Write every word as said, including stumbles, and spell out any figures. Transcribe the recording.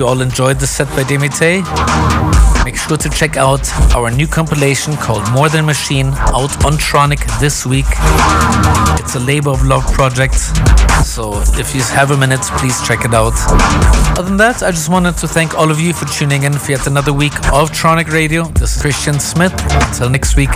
you all enjoyed the set by Demite. Make sure to check out our new compilation called More Than Machine, out on Tronic this week. It's a labor of love project, so if you have a minute, please check it out. Other than that, I just wanted to thank all of you for tuning in for yet another week of Tronic Radio. This is Christian Smith. Until next week.